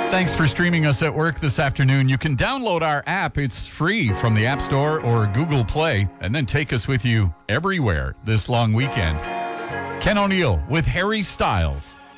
Thanks for streaming us at work this afternoon. You can download our app. It's free from the App Store or Google Play, and then take us with you everywhere this long weekend. Ken O'Neill with Harry Styles.